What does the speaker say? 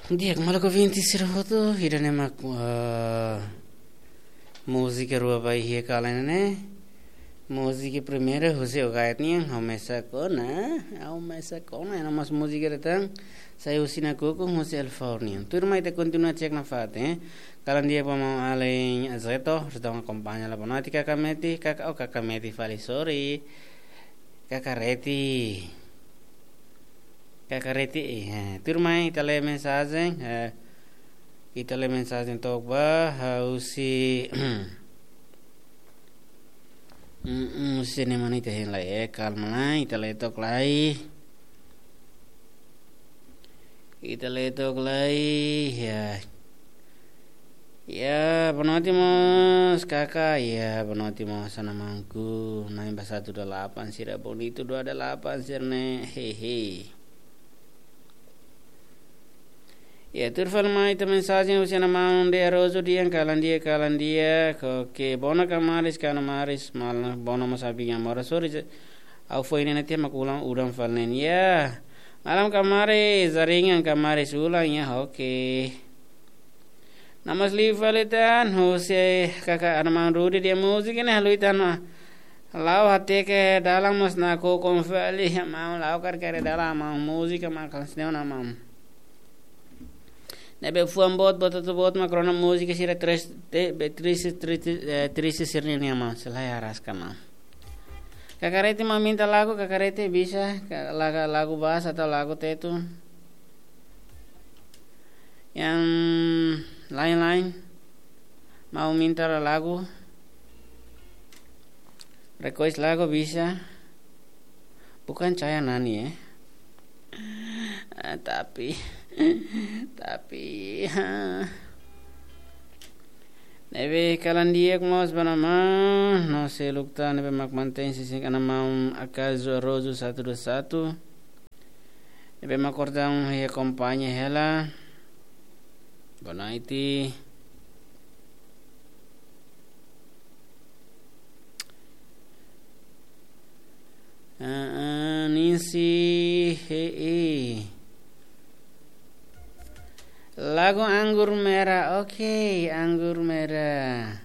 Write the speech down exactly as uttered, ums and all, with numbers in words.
Dia malah ko vinti sirhoto hirane mak uh, música rua vai hier kalene música primeira José Gaetnia hमेशा को ना hमेशा को ना na mas música retang saya usina ko com José Alfornia turma ite continua cek na fate kalan dia pamau além azeto retang acompanha la bonati kakameti kaka o kakameti fali sorry kakareti kakareti eh turma ite le mensagem eh ita le mensagem tok ba hausi mm usi ne mani te hen la e kalma la ita le tok lai ita le tok lai ya ya bonotimo kakak ya bonotimo sana mangku nine satu delapan sira bonito dua delapan sirne hehe. Ya turfalma ita mensagem usina maun de rozo dia kalan dia kalan dia que bona kamaris kana maris mal bona masabi amora sorry au foi nene tema kulang udang falnen ya malam kamari zaringan kamaris ulang ya oke namas li faletan hose kakak anamang rudi dia musik ini haluitan lau hati ke dalam mas nako konfali mau lau kar kare dalam mau musik makal sneona mau nebe fuam bot bot tu bot makrona música sira tres te betrice trice sirni ama selai aras kama kakarete maminta lagu kakarete bisa lagu lagu bahas atau lagu tetu yang lain-lain mau minta lagu request lagu bisa bukan saya nani ya tapi tapi nebe kalan dia ngos banama no se lukta nebe mak mantén sisi kana mau acaso rozo satu dua satu nebe mak cordão he acompanha ela boa noite ah Ninsi he lagu anggur merah, oke, okay, anggur merah.